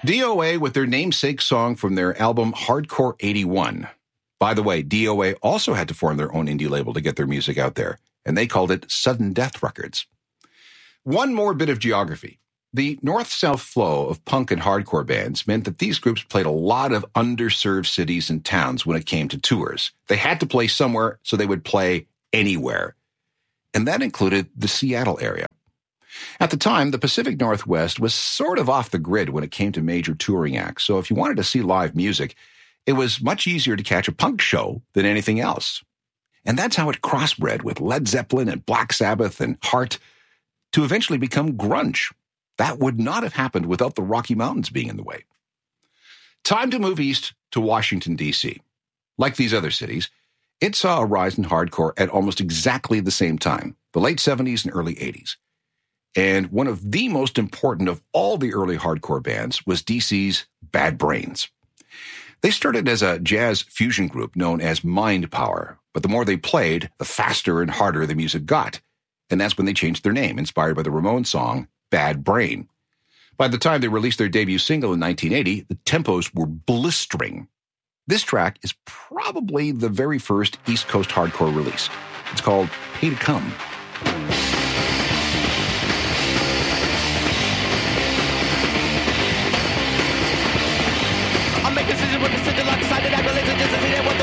DOA with their namesake song from their album Hardcore 81. By the way, DOA also had to form their own indie label to get their music out there, and they called it Sudden Death Records. One more bit of geography. The north-south flow of punk and hardcore bands meant that these groups played a lot of underserved cities and towns when it came to tours. They had to play somewhere, so they would play anywhere. And that included the Seattle area. At the time, the Pacific Northwest was sort of off the grid when it came to major touring acts, so if you wanted to see live music, it was much easier to catch a punk show than anything else. And that's how it crossbred with Led Zeppelin and Black Sabbath and Heart to eventually become grunge. That would not have happened without the Rocky Mountains being in the way. Time to move east to Washington, D.C. Like these other cities, it saw a rise in hardcore at almost exactly the same time, the late 70s and early 80s. And one of the most important of all the early hardcore bands was DC's Bad Brains. They started as a jazz fusion group known as Mind Power, but the more they played, the faster and harder the music got. And that's when they changed their name, inspired by the Ramones song Bad Brain. By the time they released their debut single in 1980, the tempos were blistering. This track is probably the very first East Coast hardcore release. It's called Pay to Come.